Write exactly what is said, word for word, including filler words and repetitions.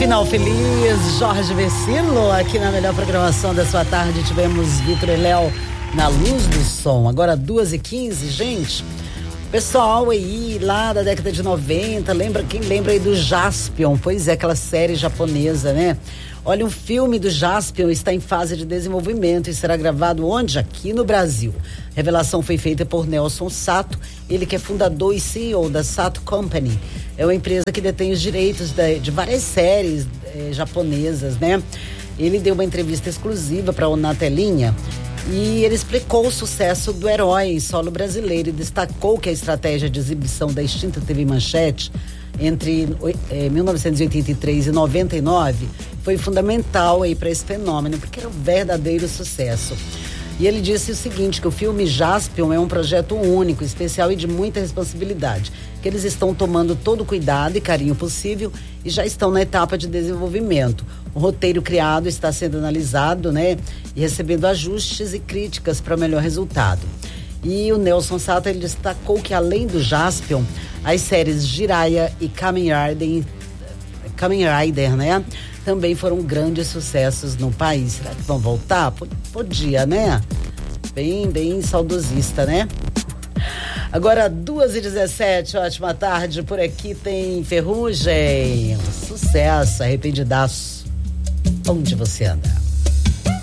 Final feliz, Jorge Versilo, aqui na melhor programação da sua tarde. Tivemos Vitor e Léo na Luz do Som. Agora duas e quinze, gente. Pessoal aí, lá da década de noventa, lembra, quem lembra aí do Jaspion? Pois é, aquela série japonesa, né? Olha, um filme do Jaspion está em fase de desenvolvimento e será gravado onde? Aqui no Brasil. A revelação foi feita por Nelson Sato, ele que é fundador e C E O da Sato Company. É uma empresa que detém os direitos de, de várias séries eh, japonesas, né? Ele deu uma entrevista exclusiva para o Na Telinha e ele explicou o sucesso do herói em solo brasileiro e destacou que a estratégia de exibição da extinta T V Manchete entre eh, mil novecentos e oitenta e três e noventa e nove foi fundamental aí para esse fenômeno, porque era um verdadeiro sucesso. E ele disse o seguinte, que o filme Jaspion é um projeto único, especial e de muita responsabilidade, que eles estão tomando todo o cuidado e carinho possível e já estão na etapa de desenvolvimento. O roteiro criado está sendo analisado, né, e recebendo ajustes e críticas para melhor resultado. E o Nelson Sato, ele destacou que além do Jaspion, as séries Jiraiya e Kamen Rider, Kamen Rider, né, também foram grandes sucessos no país. Será que vão voltar? Podia, né? Bem, bem saudosista, né? Agora, duas e dezessete, ótima tarde. Por aqui tem Ferrugem. Sucesso, arrependidaço. Onde você anda?